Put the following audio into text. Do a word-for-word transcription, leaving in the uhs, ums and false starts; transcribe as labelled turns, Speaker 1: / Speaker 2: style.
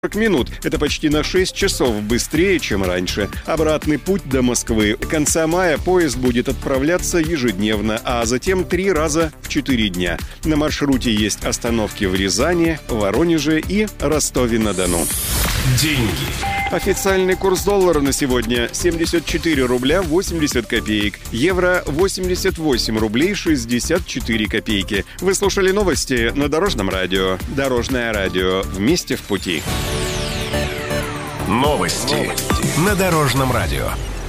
Speaker 1: минут. Это почти на шесть часов быстрее, чем раньше. Обратный путь до Москвы. До конца мая поезд будет отправляться ежедневно, а затем три раза в четыре дня. На маршруте есть остановки в Рязани, Воронеже и Ростове-на-Дону.
Speaker 2: Деньги.
Speaker 1: Официальный курс доллара на сегодня семьдесят четыре рубля восемьдесят копеек. Евро восемьдесят восемь рублей шестьдесят четыре копейки. Вы слушали новости на Дорожном радио. Дорожное радио. Вместе в пути.
Speaker 2: Новости, Новости. на Дорожном радио.